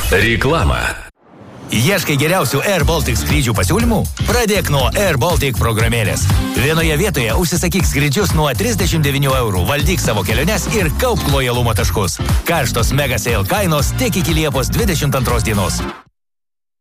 Reklama. Ieškai geriausių Air Baltic skrydžių pasiūlymų? Pradėk nuo Air Baltic programėlės. Vienoje vietoje užsisakyk skrydžius nuo 39 €, valdyk savo keliones ir kaupk lojalumo taškus. Karštos mega sale kainos tik iki Liepos 22 dienos.